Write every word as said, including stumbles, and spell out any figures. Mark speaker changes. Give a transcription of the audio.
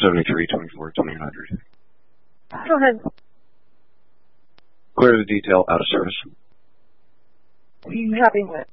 Speaker 1: seventy-three, twenty-four, twenty hundred.
Speaker 2: Go ahead.
Speaker 1: Clear the detail, out of service.
Speaker 2: What are you having with?